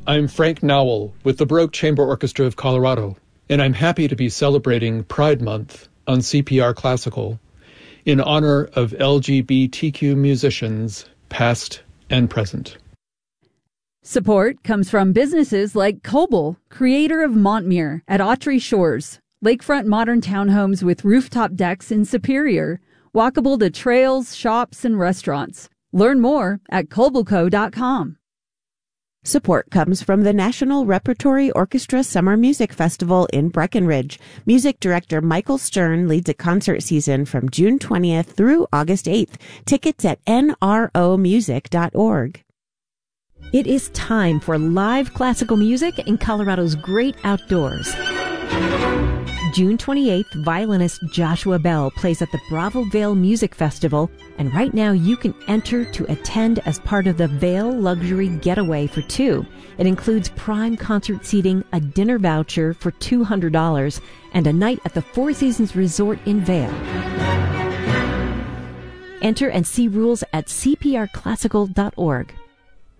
I'm Frank Nowell with the Baroque Chamber Orchestra of Colorado, and I'm happy to be celebrating Pride Month on CPR Classical in honor of LGBTQ musicians, past and present. Support comes from businesses like Coble, creator of Montmere at Autry Shores, lakefront modern townhomes with rooftop decks in Superior, walkable to trails, shops, and restaurants. Learn more at cobleco.com. Support comes from the National Repertory Orchestra Summer Music Festival in Breckenridge. Music director Michael Stern leads a concert season from June 20th through August 8th. Tickets at nromusic.org. It is time for live classical music in Colorado's great outdoors. June 28th, violinist Joshua Bell plays at the Bravo Vale Music Festival, and right now you can enter to attend as part of the Vale Luxury Getaway for Two. It includes prime concert seating, a dinner voucher for $200, and a night at the Four Seasons Resort in Vale. Enter and see rules at cprclassical.org.